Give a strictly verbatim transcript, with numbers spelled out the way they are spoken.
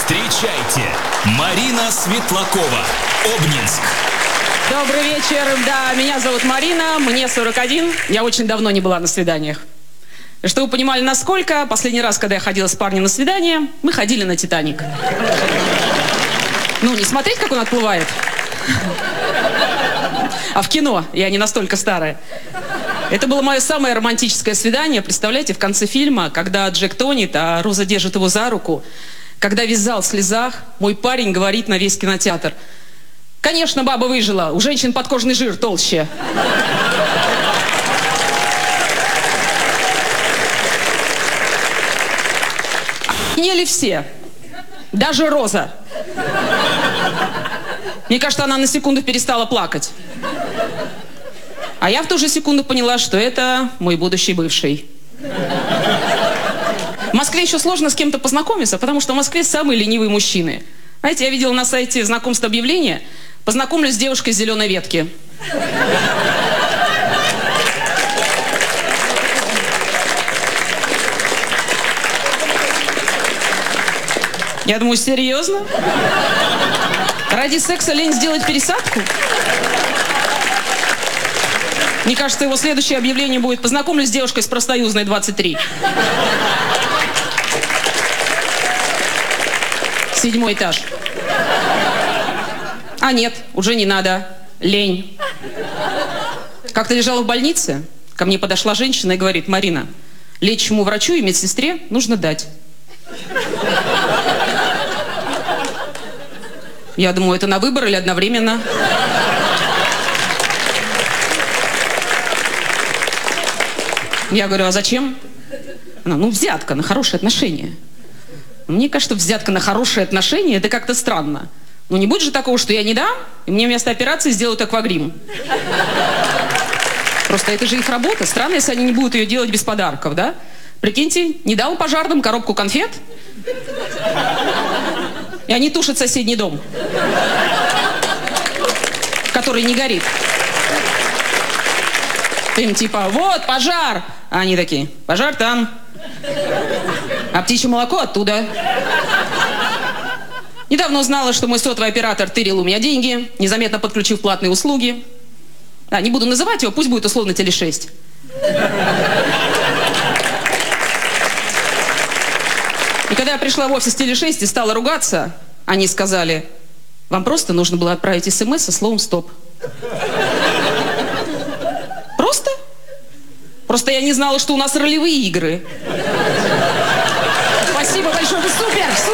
Встречайте, Марина Светлакова, Обнинск. Добрый вечер, да, меня зовут Марина, мне сорок один, я очень давно не была на свиданиях. Чтобы вы понимали, насколько, последний раз, когда я ходила с парнем на свидание, мы ходили на «Титаник». Ну, не смотреть, как он отплывает, а в кино, я не настолько старая. Это было мое самое романтическое свидание, представляете, в конце фильма, когда Джек тонет, а Роза держит его за руку, когда весь зал в слезах, мой парень говорит на весь кинотеатр: «Конечно, баба выжила, у женщин подкожный жир толще». Охренели все, даже Роза. Мне кажется, она на секунду перестала плакать. А я в ту же секунду поняла, что это мой будущий бывший. В Москве еще сложно с кем-то познакомиться, потому что в Москве самые ленивые мужчины. Знаете, я видела на сайте знакомств объявления: познакомлюсь с девушкой с зеленой ветки. Я думаю, серьезно? Ради секса лень сделать пересадку? Мне кажется, его следующее объявление будет: познакомлюсь с девушкой с Профсоюзной двадцать три. Седьмой этаж. А нет, уже не надо. Лень. Как-то лежала в больнице, ко мне подошла женщина и говорит: Марина, лечащему врачу и медсестре нужно дать. Я думаю, это на выбор или одновременно? Я говорю: а зачем? Она: ну, взятка на хорошие отношения. Мне кажется, взятка на хорошие отношения — это как-то странно. Ну, не будет же такого, что я не дам, и мне вместо операции сделают аквагрим. Просто это же их работа. Странно, если они не будут ее делать без подарков, да? Прикиньте, не дал пожарным коробку конфет, и они тушат соседний дом, который не горит. Им типа: вот, пожар! А они такие: пожар там. А птичье молоко оттуда. Недавно узнала, что мой сотовый оператор тырил у меня деньги, незаметно подключив платные услуги. Да, не буду называть его, пусть будет условно Теле шесть. И когда я пришла в офис Теле шесть и стала ругаться, они сказали: вам просто нужно было отправить смс со словом «стоп». Просто? Просто я не знала, что у нас ролевые игры. Спасибо большое, вы супер!